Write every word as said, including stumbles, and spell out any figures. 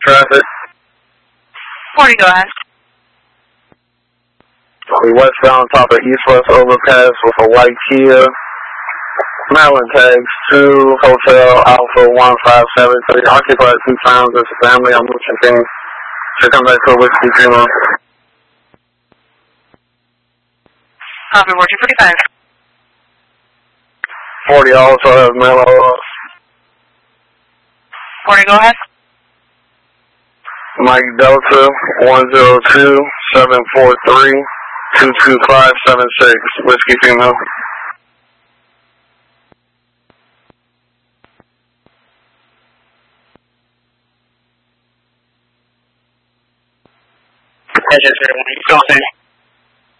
Traffic. Morning, go ahead. We westbound top of east-west overpass with a white Kia. Maryland tags two Hotel Alpha one five seven three. Occupied two pounds as a family. I'm looking things. Should come back to a whiskey Puma. Copy, fourteen forty-five. forty also has Mellow. Morning, go ahead. Mike Delta one zero two seven four three two two five seven six. Whiskey Female. That's just